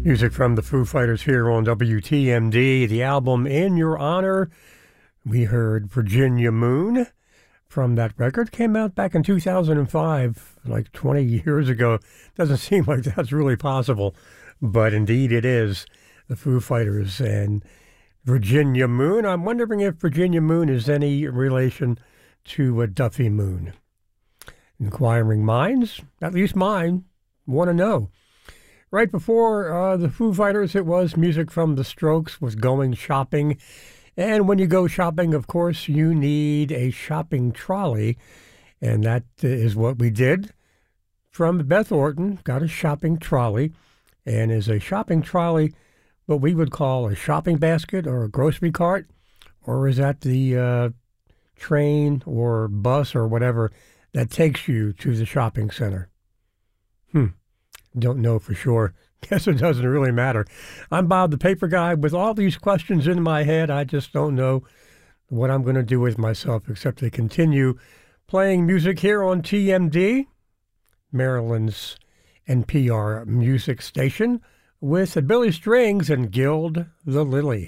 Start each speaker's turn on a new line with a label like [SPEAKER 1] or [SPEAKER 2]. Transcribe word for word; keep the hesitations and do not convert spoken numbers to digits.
[SPEAKER 1] Music from the Foo Fighters here on W T M D. The album In Your Honor, we heard Virginia Moon from that record. Came out back in two thousand five, like twenty years ago. Doesn't seem like that's really possible, but indeed it is. The Foo Fighters and Virginia Moon. I'm wondering if Virginia Moon is any relation to a Duffy Moon. Inquiring minds, at least mine, want to know. Right before uh, the Foo Fighters, it was music from The Strokes with Going Shopping. And when you go shopping, of course, you need a shopping trolley. And that is what we did. From Beth Orton, got a shopping trolley. And is a shopping trolley what we would call a shopping basket or a grocery cart? Or is that the uh, train or bus or whatever that takes you to the shopping center? Hmm. Don't know for sure. Guess it doesn't really matter. I'm Bob the Paper Guy. With all these questions in my head, I just don't know what I'm going to do with myself except to continue playing music here on T M D, Maryland's N P R music station, with Billy Strings and Gild the Lily.